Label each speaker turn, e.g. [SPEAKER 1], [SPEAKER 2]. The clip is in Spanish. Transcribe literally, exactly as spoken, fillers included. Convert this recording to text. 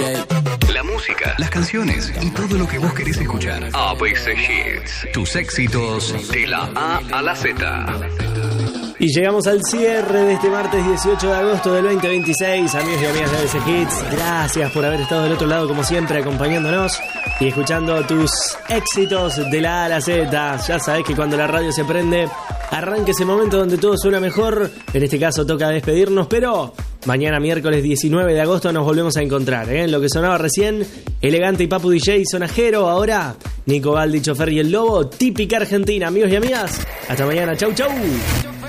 [SPEAKER 1] La música, las canciones y todo lo que vos querés escuchar. A B C Hits. Tus éxitos de la A a la Z.
[SPEAKER 2] Y llegamos al cierre de este martes dieciocho de agosto del veinte veintiséis. Amigos y amigas de A B C Hits, gracias por haber estado del otro lado como siempre acompañándonos y escuchando tus éxitos de la A a la Z. Ya sabés que cuando la radio se prende, arranca ese momento donde todo suena mejor. En este caso toca despedirnos, pero mañana miércoles diecinueve de agosto nos volvemos a encontrar, ¿eh? Lo que sonaba recién, Elegante y Papu D J, Sonajero. Ahora, Nico Baldi, Chofer y el Lobo, típica Argentina. Amigos y amigas, hasta mañana. Chau, chau.